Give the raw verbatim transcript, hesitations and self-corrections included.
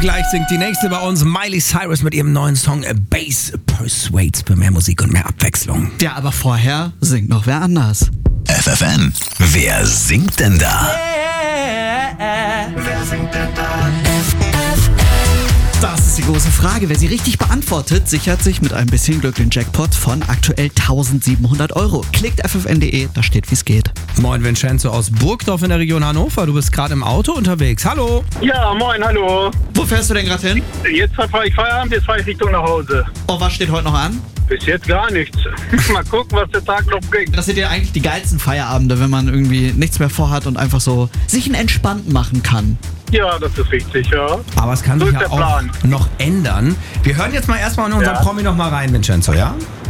Gleich singt die nächste bei uns, Miley Cyrus mit ihrem neuen Song Bass Persuades für mehr Musik und mehr Abwechslung. Ja, aber vorher singt noch wer anders. F F N, wer singt denn da? Wer singt denn da? Das ist die große Frage. Wer sie richtig beantwortet, sichert sich mit ein bisschen Glück den Jackpot von aktuell eintausendsiebenhundert Euro. Klickt f f n punkt de, da steht, wie es geht. Moin Vincenzo aus Burgdorf in der Region Hannover. Du bist gerade im Auto unterwegs. Hallo. Ja, moin, hallo. Wo fährst du denn gerade hin? Jetzt fahre ich Feierabend, jetzt fahre ich Richtung nach Hause. Oh, was steht heute noch an? Bis jetzt gar nichts. Mal gucken, was der Tag noch bringt. Das sind ja eigentlich die geilsten Feierabende, wenn man irgendwie nichts mehr vorhat und einfach so sich einen Entspannten machen kann. Ja, das ist richtig, ja. Aber es kann So sich ist ja der auch Plan. noch ändern. Wir hören jetzt mal erstmal in unseren Ja. Promi noch mal rein, Vincenzo, ja?